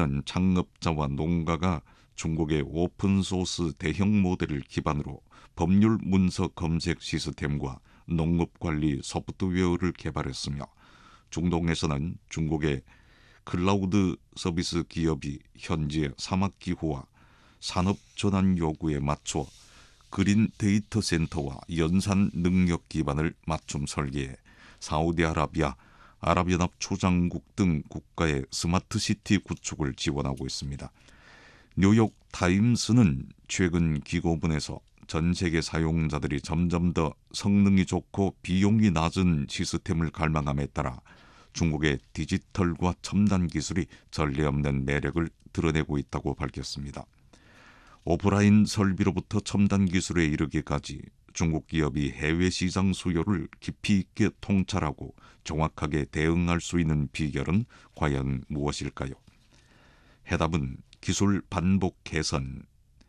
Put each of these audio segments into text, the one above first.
중국에서는 창업자와 농가가 중국의 오픈소스 대형 모델을 기반으로 법률 문서 검색 시스템과 농업관리 소프트웨어를 개발했으며, 중동에서는 중국의 클라우드 서비스 기업이 현지의 사막기후와 산업전환 요구에 맞춰 그린 데이터 센터와 연산 능력 기반을 맞춤 설계해 사우디아라비아, 아랍연합 초장국 등 국가의 스마트시티 구축을 지원하고 있습니다. 뉴욕 타임스는 최근 기고문에서 전 세계 사용자들이 점점 더 성능이 좋고 비용이 낮은 시스템을 갈망함에 따라 중국의 디지털과 첨단 기술이 전례 없는 매력을 드러내고 있다고 밝혔습니다. 오프라인 설비로부터 첨단 기술에 이르기까지 중국 기업이 해외 시장 수요를 깊이 있게 통찰하고 정확하게 대응할 수 있는 비결은 과연 무엇일까요? 해답은 기술 반복 개선,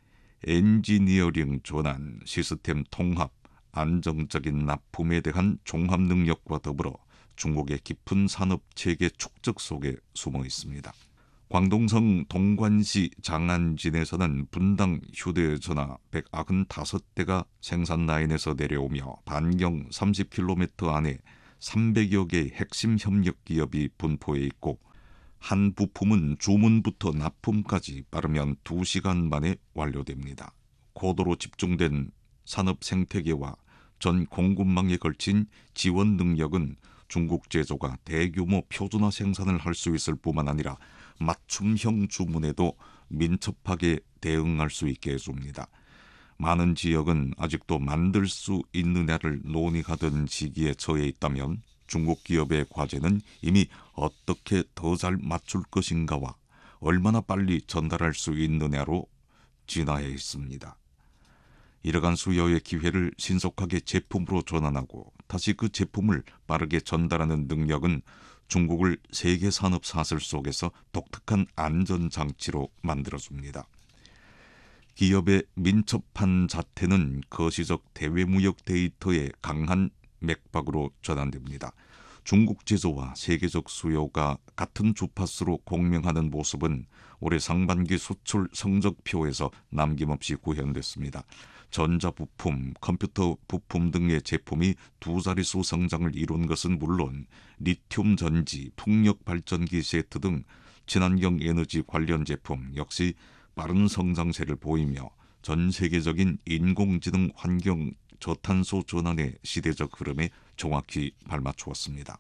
엔지니어링 전환, 시스템 통합, 안정적인 납품에 대한 종합 능력과 더불어 중국의 깊은 산업 체계 축적 속에 숨어 있습니다. 광동성 동관시 장안진에서는 분당 휴대전화 195대가 생산 라인에서 내려오며 반경 30km 안에 300여 개의 핵심 협력 기업이 분포해 있고, 한 부품은 주문부터 납품까지 빠르면 2시간 만에 완료됩니다. 고도로 집중된 산업 생태계와 전 공급망에 걸친 지원 능력은 중국 제조가 대규모 표준화 생산을 할 수 있을 뿐만 아니라 맞춤형 주문에도 민첩하게 대응할 수 있게 해줍니다. 많은 지역은 아직도 만들 수 있느냐를 논의하던 시기에 처해 있다면, 중국 기업의 과제는 이미 어떻게 더 잘 맞출 것인가와 얼마나 빨리 전달할 수 있느냐로 진화해 있습니다. 이러한 수요의 기회를 신속하게 제품으로 전환하고 다시 그 제품을 빠르게 전달하는 능력은 중국을 세계 산업 사슬 속에서 독특한 안전장치로 만들어줍니다. 기업의 민첩한 자태는 거시적 대외무역 데이터의 강한 맥박으로 전환됩니다. 중국 제조와 세계적 수요가 같은 주파수로 공명하는 모습은 올해 상반기 수출 성적표에서 남김없이 구현됐습니다. 전자부품, 컴퓨터 부품 등의 제품이 두 자릿수 성장을 이룬 것은 물론 리튬 전지, 풍력 발전기 세트 등 친환경 에너지 관련 제품 역시 빠른 성장세를 보이며 전 세계적인 인공지능 환경 저탄소 전환의 시대적 흐름에 정확히 발맞추었습니다.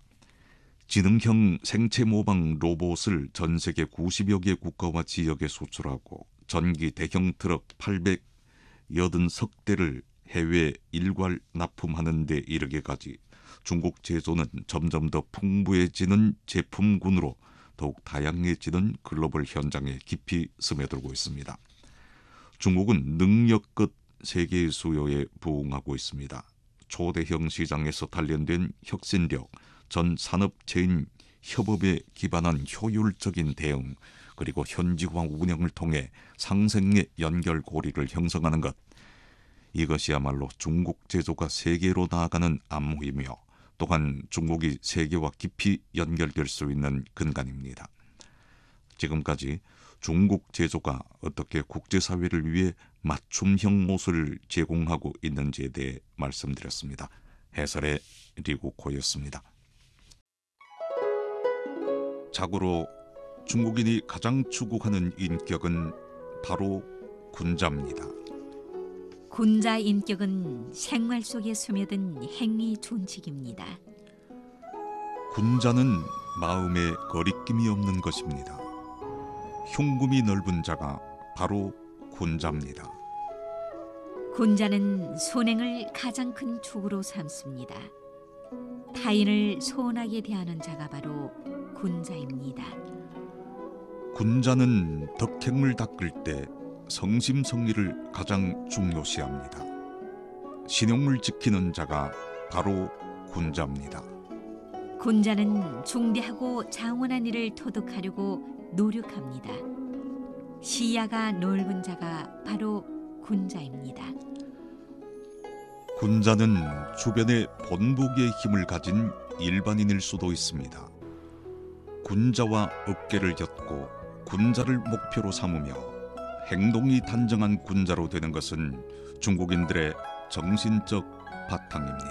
지능형 생체 모방 로봇을 전 세계 90여 개 국가와 지역에 수출하고 전기 대형 트럭 880대를 해외 일괄 납품하는 데 이르기까지 중국 제조는 점점 더 풍부해지는 제품군으로 더욱 다양해지는 글로벌 현장에 깊이 스며들고 있습니다. 중국은 능력 끝 세계의 수요에 부응하고 있습니다. 초대형 시장에서 단련된 혁신력, 전 산업체인 협업에 기반한 효율적인 대응, 그리고 현지화 운영을 통해 상생의 연결고리를 형성하는 것, 이것이야말로 중국 제조가 세계로 나아가는 암호이며 또한 중국이 세계와 깊이 연결될 수 있는 근간입니다. 지금까지 중국 제조가 어떻게 국제사회를 위해 맞춤형 못을 제공하고 있는지에 대해 말씀드렸습니다. 해설의 리구코였습니다. 자고로 중국인이 가장 추구하는 인격은 바로 군자입니다. 군자 인격은 생활 속에 스며든 행위 준칙입니다. 군자는 마음에 거리낌이 없는 것입니다. 흉금이 넓은 자가 바로 군자입니다. 군자는 선행을 가장 큰 축으로 삼습니다. 타인을 소원하게 대하는 자가 바로 군자입니다. 군자는 덕행을 닦을 때 성심성의를 가장 중요시합니다. 신용을 지키는 자가 바로 군자입니다. 군자는 중대하고 장원한 일을 토득하려고 노력합니다. 시야가 넓은 자가 바로 군자입니다. 군자는 주변에 본보기의 힘을 가진 일반인일 수도 있습니다. 군자와 어깨를 엮고 군자를 목표로 삼으며 행동이 단정한 군자로 되는 것은 중국인들의 정신적 바탕입니다.